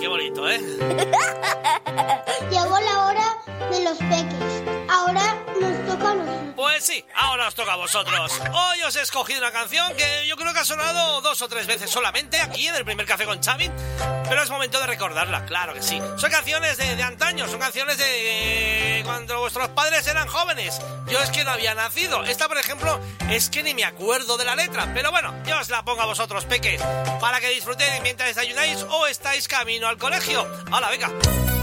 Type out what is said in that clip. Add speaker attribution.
Speaker 1: qué bonito, ¿eh?
Speaker 2: Llegó la hora de los peques. Ahora nos toca a nosotros.
Speaker 1: Pues sí, ahora os toca a vosotros. Hoy os he escogido una canción que yo creo que ha sonado 2 o 3 veces solamente aquí en el primer Café con Xavi, pero es momento de recordarla, claro que sí. Son canciones de antaño, son canciones de cuando vuestros padres eran jóvenes. Yo es que no había nacido. Esta, por ejemplo, es que ni me acuerdo de la letra, pero bueno, yo os la pongo a vosotros, peques, para que disfrutéis mientras desayunáis o estáis camino al colegio. ¡Hala, venga!